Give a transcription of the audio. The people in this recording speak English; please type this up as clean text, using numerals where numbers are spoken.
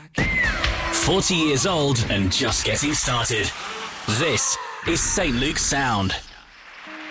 40 years old and just getting started. This is St. Luke's Sound.